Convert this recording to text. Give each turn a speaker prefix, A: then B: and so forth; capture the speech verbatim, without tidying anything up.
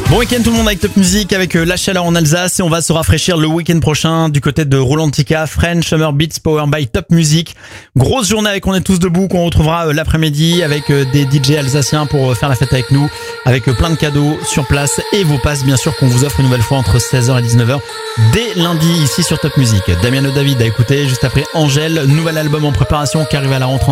A: Bon week-end tout le monde avec Top Music, avec la chaleur en Alsace et on va se rafraîchir le week-end prochain du côté de Rolantica, French Summer Beats Power by Top Music. Grosse journée avec On est tous debout qu'on retrouvera l'après-midi avec des D J alsaciens pour faire la fête avec nous, avec plein de cadeaux sur place et vos passes bien sûr qu'on vous offre une nouvelle fois entre seize heures et dix-neuf heures dès lundi ici sur Top Music. Damiano David a écouté juste après Angèle, nouvel album en préparation qui arrive à la rentrée.